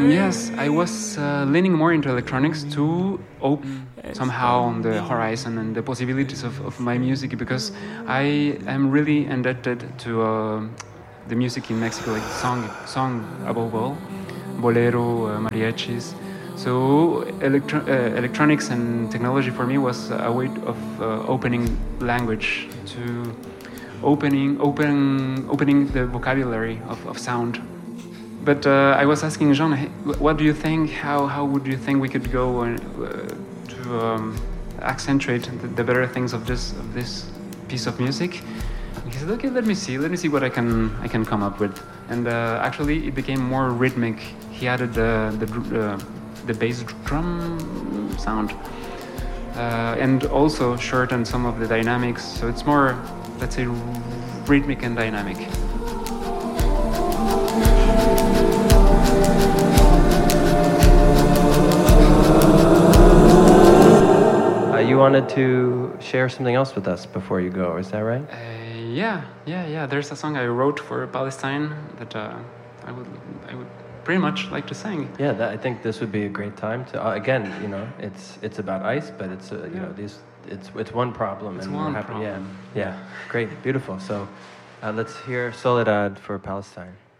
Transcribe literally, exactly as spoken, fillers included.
Yes, I was uh, leaning more into electronics to open somehow on the horizon and the possibilities of, of my music, because I am really indebted to uh, the music in Mexico, like song, song above all, bolero, uh, mariachis. So electro- uh, electronics and technology for me was a way of uh, opening language, to opening open opening the vocabulary of, of sound. But uh, I was asking Jean, hey, what do you think? How how would you think we could go and, uh, to um, accentuate the, the better things of this of this piece of music? And he said, okay, let me see, let me see what I can I can come up with. And uh, actually, it became more rhythmic. He added the the uh, the bass drum sound, uh, and also shortened some of the dynamics. So it's more, let's say, rhythmic and dynamic. You wanted to share something else with us before you go, is that right? Uh, yeah, yeah, yeah. There's a song I wrote for Palestine that uh, I would, I would pretty much like to sing. Yeah, that, I think this would be a great time to. Uh, again, you know, it's it's about ice, but it's uh, you yeah. know these it's it's one problem, it's and one we're happy. problem. Yeah, yeah, great, beautiful. So, uh, let's hear Soledad for Palestine.